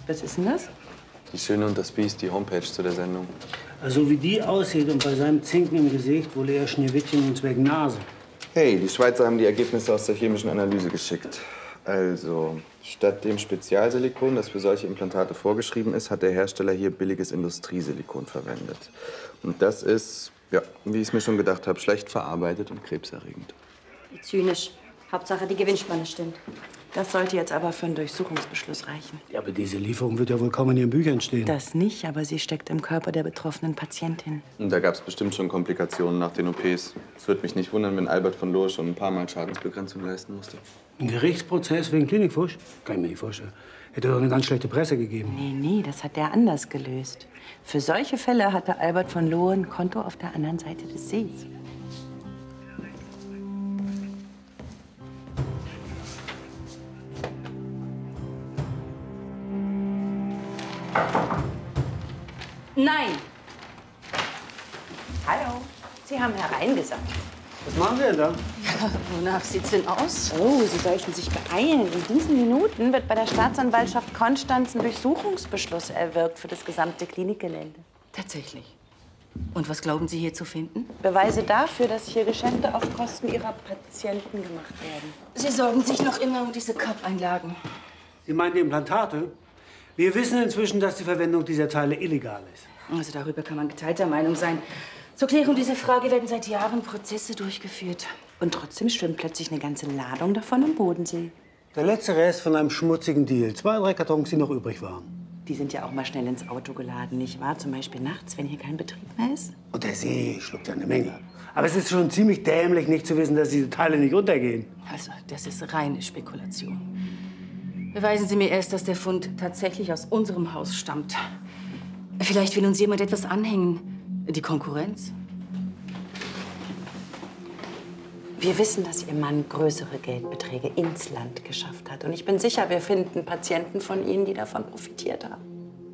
Was ist denn das? Die Schöne und das Biest, die Homepage zu der Sendung. Also wie die aussieht und bei seinem Zinken im Gesicht wohl eher Schneewittchen und wegen Nase. Hey, die Schweizer haben die Ergebnisse aus der chemischen Analyse geschickt. Also, statt dem Spezialsilikon, das für solche Implantate vorgeschrieben ist, hat der Hersteller hier billiges Industriesilikon verwendet. Und das ist, ja, wie ich es mir schon gedacht habe, schlecht verarbeitet und krebserregend. Zynisch. Hauptsache, die Gewinnspanne stimmt. Das sollte jetzt aber für einen Durchsuchungsbeschluss reichen. Ja, aber diese Lieferung wird ja wohl kaum in Ihren Büchern stehen. Das nicht, aber sie steckt im Körper der betroffenen Patientin. Und da gab es bestimmt schon Komplikationen nach den OPs. Es würde mich nicht wundern, wenn Albert von Lohe schon ein paar Mal Schadensbegrenzung leisten musste. Ein Gerichtsprozess wegen Klinikfusch? Kann ich mir nicht vorstellen. Hätte doch eine ganz schlechte Presse gegeben. Nee, das hat der anders gelöst. Für solche Fälle hatte Albert von Lohe ein Konto auf der anderen Seite des Sees. Nein! Hallo, Sie haben hereingesagt. Was machen Sie denn da? Ja, wonach sieht's denn aus? Oh, Sie sollten sich beeilen. In diesen Minuten wird bei der Staatsanwaltschaft Konstanz ein Durchsuchungsbeschluss erwirkt für das gesamte Klinikgelände. Tatsächlich. Und was glauben Sie hier zu finden? Beweise dafür, dass hier Geschäfte auf Kosten Ihrer Patienten gemacht werden. Sie sorgen sich noch immer um diese Kopfeinlagen. Sie meinen die Implantate? Wir wissen inzwischen, dass die Verwendung dieser Teile illegal ist. Also darüber kann man geteilter Meinung sein. Zur Klärung dieser Frage werden seit Jahren Prozesse durchgeführt. Und trotzdem schwimmt plötzlich eine ganze Ladung davon am Bodensee. Der letzte Rest von einem schmutzigen Deal. 2, 3 Kartons, die noch übrig waren. Die sind ja auch mal schnell ins Auto geladen, nicht wahr? Zum Beispiel nachts, wenn hier kein Betrieb mehr ist. Und der See schluckt ja eine Menge. Aber es ist schon ziemlich dämlich, nicht zu wissen, dass diese Teile nicht untergehen. Also, das ist reine Spekulation. Beweisen Sie mir erst, dass der Fund tatsächlich aus unserem Haus stammt. Vielleicht will uns jemand etwas anhängen. Die Konkurrenz? Wir wissen, dass Ihr Mann größere Geldbeträge ins Land geschafft hat. Und ich bin sicher, wir finden Patienten von Ihnen, die davon profitiert haben.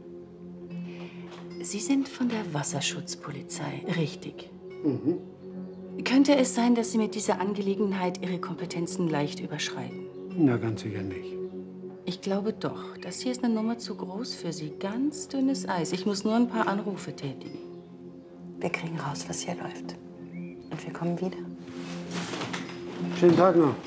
Sie sind von der Wasserschutzpolizei, richtig? Mhm. Könnte es sein, dass Sie mit dieser Angelegenheit Ihre Kompetenzen leicht überschreiten? Na, ganz sicher nicht. Ich glaube doch. Das hier ist eine Nummer zu groß für Sie. Ganz dünnes Eis. Ich muss nur ein paar Anrufe tätigen. Wir kriegen raus, was hier läuft. Und wir kommen wieder. Schönen Tag noch.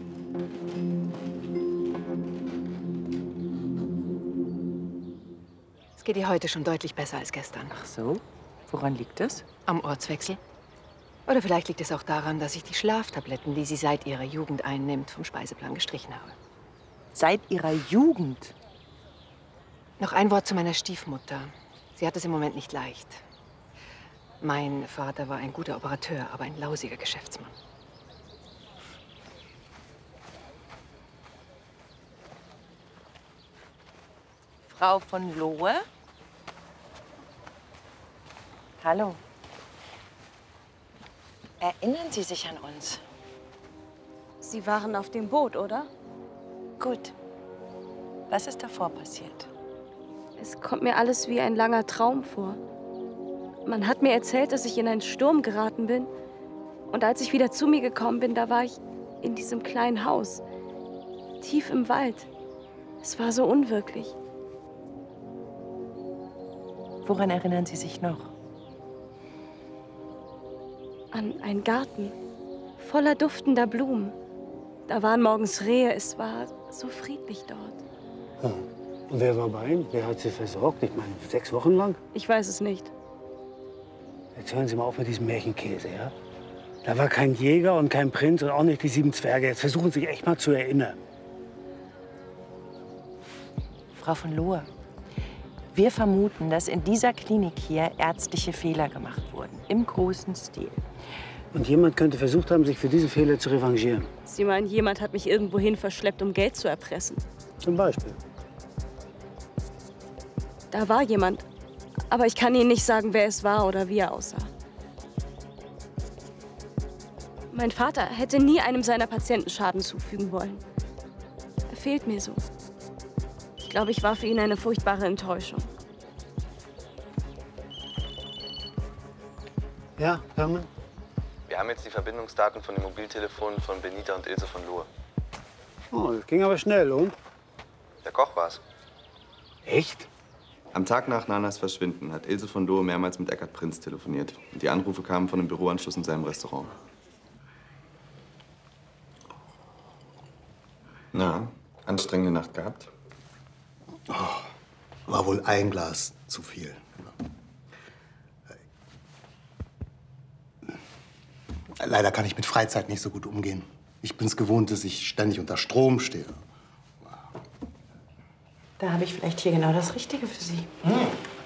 Es geht ihr heute schon deutlich besser als gestern. Ach so? Woran liegt das? Am Ortswechsel. Oder vielleicht liegt es auch daran, dass ich die Schlaftabletten, die sie seit ihrer Jugend einnimmt, vom Speiseplan gestrichen habe. Seit Ihrer Jugend? Noch ein Wort zu meiner Stiefmutter. Sie hat es im Moment nicht leicht. Mein Vater war ein guter Operateur, aber ein lausiger Geschäftsmann. Frau von Lohe? Hallo. Erinnern Sie sich an uns? Sie waren auf dem Boot, oder? Gut. Was ist davor passiert? Es kommt mir alles wie ein langer Traum vor. Man hat mir erzählt, dass ich in einen Sturm geraten bin. Und als ich wieder zu mir gekommen bin, da war ich in diesem kleinen Haus. Tief im Wald. Es war so unwirklich. Woran erinnern Sie sich noch? An einen Garten. Voller duftender Blumen. Da waren morgens Rehe. Es war so friedlich dort. Ja. Und wer war bei Ihnen? Wer hat Sie versorgt? Ich meine, 6 Wochen lang? Ich weiß es nicht. Jetzt hören Sie mal auf mit diesem Märchenkäse, ja? Da war kein Jäger und kein Prinz und auch nicht die 7 Zwerge. Jetzt versuchen Sie sich echt mal zu erinnern. Frau von Lohe, wir vermuten, dass in dieser Klinik hier ärztliche Fehler gemacht wurden. Im großen Stil. Und jemand könnte versucht haben, sich für diese Fehler zu revanchieren. Sie meinen, jemand hat mich irgendwohin verschleppt, um Geld zu erpressen? Zum Beispiel. Da war jemand. Aber ich kann Ihnen nicht sagen, wer es war oder wie er aussah. Mein Vater hätte nie einem seiner Patienten Schaden zufügen wollen. Er fehlt mir so. Ich glaube, ich war für ihn eine furchtbare Enttäuschung. Ja, Hermann? Wir haben jetzt die Verbindungsdaten von den Mobiltelefonen von Benita und Ilse von Lohe. Oh, das ging aber schnell, und? Der Koch war's. Echt? Am Tag nach Nanas Verschwinden hat Ilse von Lohe mehrmals mit Eckart Prinz telefoniert. Und die Anrufe kamen von einem Büroanschluss in seinem Restaurant. Na, anstrengende Nacht gehabt? War wohl ein Glas zu viel. Leider kann ich mit Freizeit nicht so gut umgehen. Ich bin's gewohnt, dass ich ständig unter Strom stehe. Da habe ich vielleicht hier genau das Richtige für Sie.